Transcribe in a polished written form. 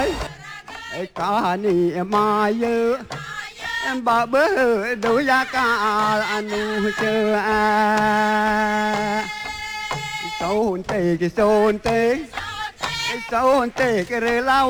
ไอ้กานี่มาเยอะบะเบอดูยากาอนุเจอโซนเตกิโซนเตโซนเตกเรเล่า